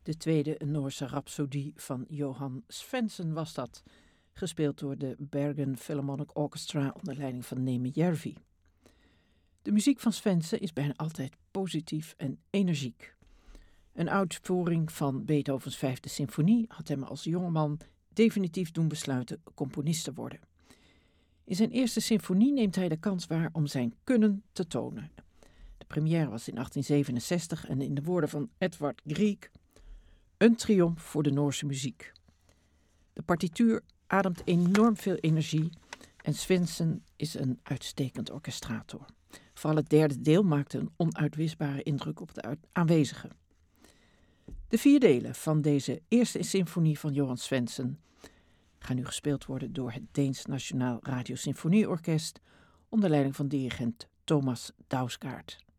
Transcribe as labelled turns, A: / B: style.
A: De tweede Noorse rhapsodie van Johan Svensson was dat, gespeeld door de Bergen Philharmonic Orchestra onder leiding van Neeme Järvi. De muziek van Svensson is bijna altijd positief en energiek. Een uitvoering van Beethovens 5e symfonie had hem als jongeman definitief doen besluiten componist te worden. In zijn eerste symfonie neemt hij de kans waar om zijn kunnen te tonen. De première was in 1867 en in de woorden van Edvard Grieg: een triomf voor de Noorse muziek. De partituur ademt enorm veel energie en Svensson is een uitstekend orchestrator. Vooral het derde deel maakte een onuitwisbare indruk op de aanwezigen. De 4 delen van deze eerste symfonie van Johan Svensson gaan nu gespeeld worden door het Deens Nationaal Radiosymfonieorkest onder leiding van dirigent Thomas Dausgaard.